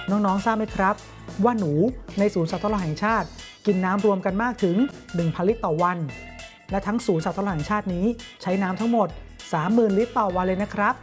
น้องๆทราบไหมครับว่าหนูในศูนย์สัตว์ทดลองแห่งชาติกินน้ำรวมกันมากถึง 1,000 ลิตรต่อวันและทั้งศูนย์สัตว์ทดลองแห่งชาตินี้ใช้น้ำทั้งหมด 30,000 ลิตรต่อวันเลยนะครับ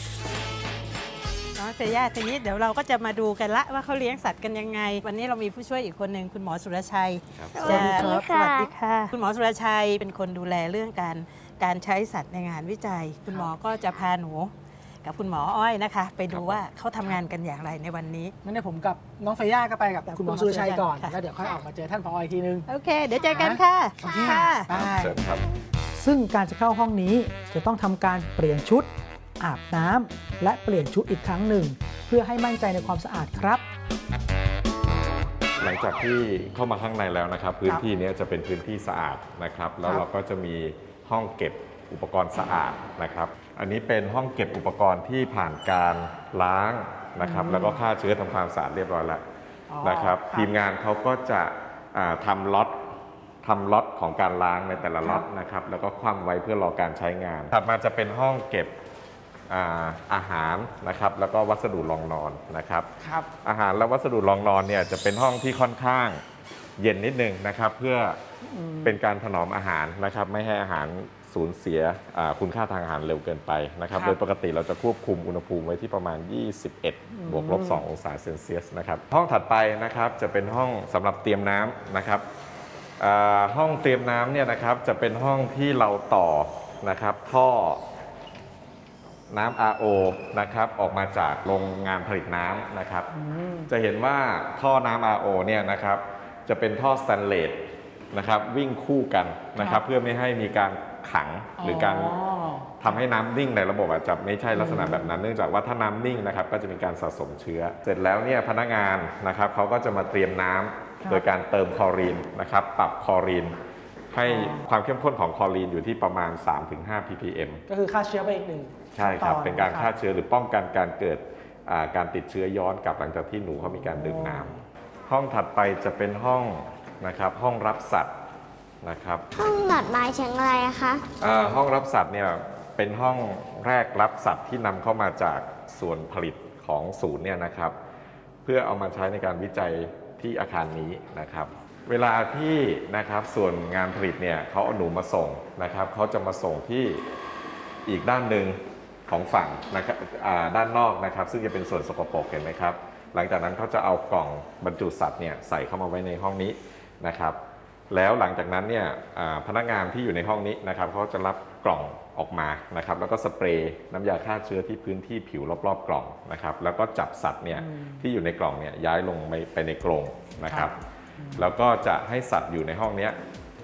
น้องเซย่าทีนี้เดี๋ยวเราก็จะมาดูกันละว่าเขาเลี้ยงสัตว์กันยังไงวันนี้เรามีผู้ช่วยอีกคนหนึ่งคุณหมอสุรชัยสวัสดีครับสวัสดีค่ะคุณหมอสุรชัยเป็นคนดูแลเรื่องการใช้สัตว์ในงานวิจัยคุณหมอก็จะพาหนูกับคุณหมออ้อยนะคะไปดูว่าเขาทำงานกันอย่างไรในวันนี้งั้นเดี๋ยวผมกับน้องเฟย่าก็ไปกับคุณหมอสุรชัยก่อนแล้วเดี๋ยวค่อยออกมาเจอท่านผอ.อีกทีนึงโอเคเดี๋ยวเจอกันค่ะค่ะเชิญครับซึ่งการจะเข้าห้องนี้จะต้องทำการเปลี่ยนชุดอาบน้ำและเปลี่ยนชุดอีกครั้งหนึ่งเพื่อให้มั่นใจในความสะอาดครับหลังจากที่เข้ามาข้างในแล้วนะครับพื้นที่นี้จะเป็นพื้นที่สะอาดนะครับแล้วเราก็จะมีห้องเก็บอุปกรณ์สะอาดนะครับอันนี้เป็นห้องเก็บอุปกรณ์ที่ผ่านการล้างนะครับแล้วก็ฆ่าเชื้อทำความสะอาดเรียบร้อยแล้วนะครับทีมงานเขาก็จะทำล็อตของการล้างในแต่ละล็อตนะครับแล้วก็คว่ำไว้เพื่อรอการใช้งานถัดมาจะเป็นห้องเก็บอาหารนะครับแล้วก็วัสดุรองนอนนะครับอาหารและวัสดุรองนอนเนี่ยจะเป็นห้องที่ค่อนข้างเย็นนิดนึงนะครับเพื่อเป็นการถนอมอาหารนะครับไม่ให้อาหารสูญเสียคุณค่าทางอาหารเร็วเกินไปนะครับโดยปกติเราจะควบคุมอุณหภูมิไว้ที่ประมาณ21 บวกลบ 2 องศาเซนเซียสนะครับห้องถัดไปนะครับจะเป็นห้องสำหรับเตรียมน้ำนะครับห้องเตรียมน้ำเนี่ยนะครับจะเป็นห้องที่เราต่อนะครับท่อน้ำ RO นะครับออกมาจากโรงงานผลิตน้ำนะครับจะเห็นว่าท่อน้ำ RO เนี่ยนะครับจะเป็นท่อสแตนเลสนะครับวิ่งคู่กันนะครับเพื่อไม่ให้มีการขังหรือการทำให้น้ำนิ่งในระบบอาจจะไม่ใช่ลักษณะแบบนั้นเนื่องจากว่าถ้าน้ำนิ่งนะครับก็จะมีการสะสมเชื้อเสร็จแล้วเนี่ยพนักงานนะครับเขาก็จะมาเตรียมน้ำโดยการเติมคลอรีนนะครับปรับคลอรีนให้ความเข้มข้นของคลอรีนอยู่ที่ประมาณ 3-5 ppm ก็คือฆ่าเชื้อไปอีกหนึ่งใช่ครับเป็นการฆ่าเชื้อหรือป้องกันการเกิดการติดเชื้อย้อนกลับหลังจากที่หนูเขามีการดื่มน้ำห้องถัดไปจะเป็นห้องนะครับห้องรับสัตว์นะครับห้องหลอดไม้ถึงอะไรคะห้องรับสัตว์เนี่ยเป็นห้องแรกรับสัตว์ที่นำเข้ามาจากส่วนผลิตของศูนย์เนี่ยนะครับเพื่อเอามาใช้ในการวิจัยที่อาคารนี้นะครับเวลาที่นะครับส่วนงานผลิตเนี่ยเขาเอาหนูมาส่งนะครับเขาจะมาส่งที่อีกด้านหนึ่งของฝั่งนะครับด้านนอกนะครับซึ่งจะเป็นส่วนสกปรกเห็นไหมครับหลังจากนั้นเขาจะเอากล่องบรรจุสัตว์เนี่ยใส่เข้ามาไว้ในห้องนี้นะครับแล้วหลังจากนั้นเนี่ยพนักงานที่อยู่ในห้องนี้นะครับเขาจะรับกล่องออกมานะครับแล้วก็สเปรย์น้ำยาฆ่าเชื้อที่พื้นที่ผิวรอบๆกล่องนะครับแล้วก็จับสัตว์เนี่ยที่อยู่ในกล่องเนี่ยย้ายลงไปในกรงนะครับแล้วก็จะให้สัตว์อยู่ในห้องนี้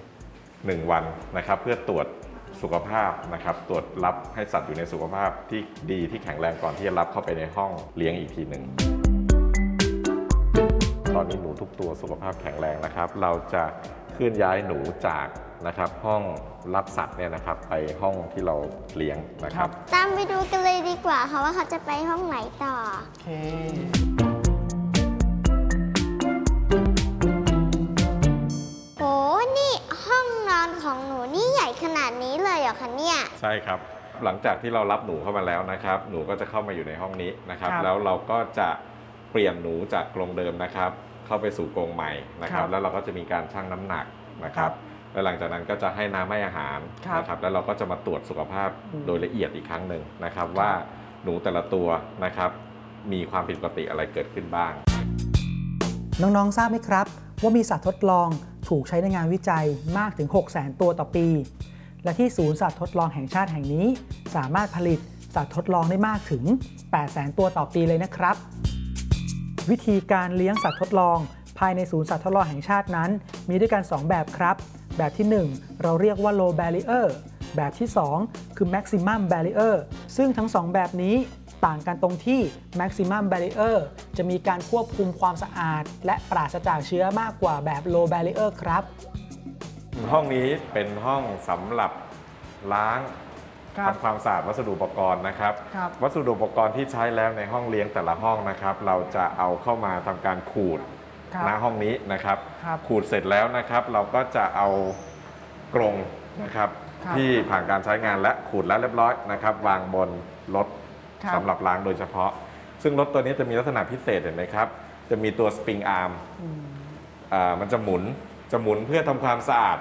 1 วันนะครับเพื่อตรวจสุขภาพนะครับตรวจรับให้สัตว์อยู่ในสุขภาพที่ดีที่แข็งแรงก่อนที่จะรับเข้าไปในห้องเลี้ยงอีกทีหนึ่งตอนนี้หนูทุกตัวสุขภาพแข็งแรงนะครับเราจะเคลื่อนย้ายหนูจากนะครับห้องรับสัตว์เนี่ยนะครับไปห้องที่เราเลี้ยงนะครับตามไปดูกันเลยดีกว่าค่ะว่าเขาจะไปห้องไหนต่อโอเคโหนี่ห้องนอนของหนูนี่ใหญ่ขนาดนี้เลยเหรอคะเนี่ยใช่ครับหลังจากที่เรารับหนูเข้ามาแล้วนะครับหนูก็จะเข้ามาอยู่ในห้องนี้นะครับแล้วเราก็จะเปลี่ยนหนูจากกรงเดิมนะครับเข้าไปสู่กรงใหม่นะครับแล้วเราก็จะมีการชั่งน้ำหนักนะครับแล้วหลังจากนั้นก็จะให้น้ำให้อาหารนะครับแล้วเราก็จะมาตรวจสุขภาพโดยละเอียดอีกครั้งหนึ่งนะครับว่าหนูแต่ละตัวนะครับมีความผิดปกติอะไรเกิดขึ้นบ้างน้องๆทราบไหมครับว่ามีสัตว์ทดลองถูกใช้ในงานวิจัยมากถึง 600,000 ตัวต่อปีและที่ศูนย์สัตว์ทดลองแห่งชาติแห่งนี้สามารถผลิตสัตว์ทดลองได้มากถึง 800,000 ตัวต่อปีเลยนะครับวิธีการเลี้ยงสัตว์ทดลองภายในศูนย์สัตว์ทดลองแห่งชาตินั้นมีด้วยกัน2แบบครับแบบที่1เราเรียกว่า low barrier แบบที่2คือ maximum barrier ซึ่งทั้ง2แบบนี้ต่างกันตรงที่ maximum barrier จะมีการควบคุมความสะอาดและปราศจากเชื้อมากกว่าแบบ low barrier ครับห้องนี้เป็นห้องสำหรับล้างทำความสะอาดวัสดุอุปกรณ์นะครับวัสดุอุปกรณ์ที่ใช้แล้วในห้องเลี้ยงแต่ละห้องนะครับเราจะเอาเข้ามาทำการขูดณห้องนี้นะครับขูดเสร็จแล้วนะครับเราก็จะเอากรงนะครับที่ผ่านการใช้งานและขูดแล้วเรียบร้อยนะครับวางบนรถสำหรับล้างโดยเฉพาะซึ่งรถตัวนี้จะมีลักษณะพิเศษเห็นไหมครับจะมีตัวสปริงอาร์มมันจะหมุนเพื่อทำความสะอาด